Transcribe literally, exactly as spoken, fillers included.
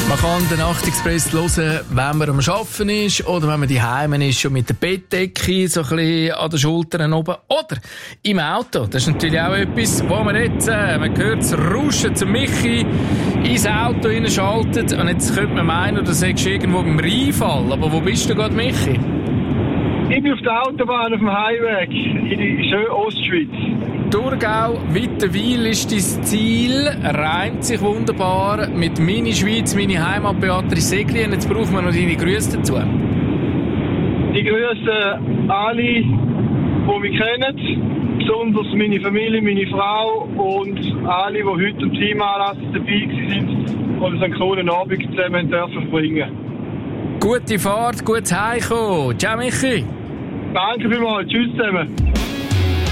Man kann den Nachtexpress hören, wenn man am Arbeiten ist oder wenn man daheim ist, schon mit der Bettdecke so ein bisschen an den Schultern oben. Oder im Auto. Das ist natürlich auch etwas, wo man jetzt, äh, man hört das Rauschen zum Michi ins Auto hineinschaltet. Und jetzt könnte man meinen, du sagst irgendwo beim Rheinfall. Aber wo bist du gerade, Michi? Ich bin auf der Autobahn auf dem Heimweg in die schöne Ostschweiz. Thurgau, Wittenwil ist dein Ziel, reimt sich wunderbar mit «Meine Schweiz, meine Heimat», Beatrice Segli. Und jetzt brauchen wir noch deine Grüße dazu. Ich grüße alle, die mich kennen, besonders meine Familie, meine Frau und alle, die heute am Teamanlass dabei waren und uns einen coolen Abend zusammen dürfen verbringen. Gute Fahrt, gutes Heimkommen. Ciao, Michi. Danke vielmals. Tschüss zusammen.